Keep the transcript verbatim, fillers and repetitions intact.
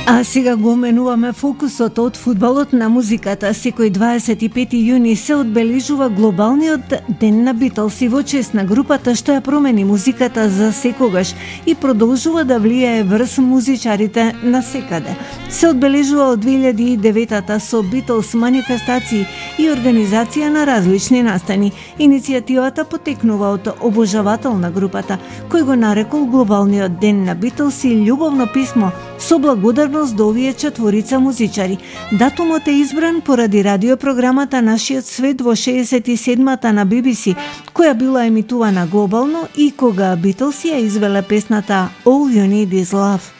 А сега го менуваме фокусот од фудбалот на музиката. Секој дваесет и пети јуни се одбележува глобалниот ден на Битлз во чест на групата што ја промени музиката за секогаш и продолжува да влијае врз музичарите на секаде. Се одбележува од две илјади и девета со Битлз манифестации и организација на различни настани. Иницијативата потекнува од обожавател на групата, кој го нарекол глобалниот ден на Битлз и љубовно писмо со благодарност до овие четворица музичари. Датумот е избран поради радиопрограмата Нашиот свет во шеесет и седмата на Би Би Си, која била емитувана глобално и кога Битлз ја извеле песната All You Need Is Love.